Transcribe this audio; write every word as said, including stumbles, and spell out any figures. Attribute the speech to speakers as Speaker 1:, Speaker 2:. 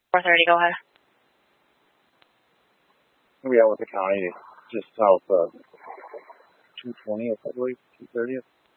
Speaker 1: four thirty, go ahead.
Speaker 2: We out with the county, just south of two twentieth, I believe, two thirtieth.